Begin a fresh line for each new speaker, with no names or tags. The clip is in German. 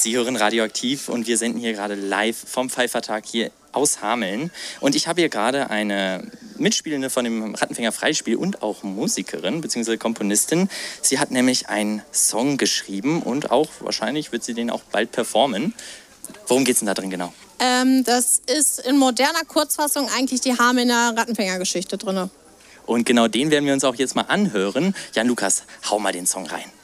Sie hören Radioaktiv und wir senden hier gerade live vom Pfeiffertag hier aus Hameln. Und ich habe hier gerade eine Mitspielende von dem Rattenfänger Freispiel und auch Musikerin bzw. Komponistin. Sie hat nämlich einen Song geschrieben und auch wahrscheinlich wird sie den auch bald performen. Worum geht es denn da drin genau?
Das ist in moderner Kurzfassung eigentlich die Hamelner Rattenfängergeschichte drin.
Und genau den werden wir uns auch jetzt mal anhören. Jan Lukas, hau mal den Song rein.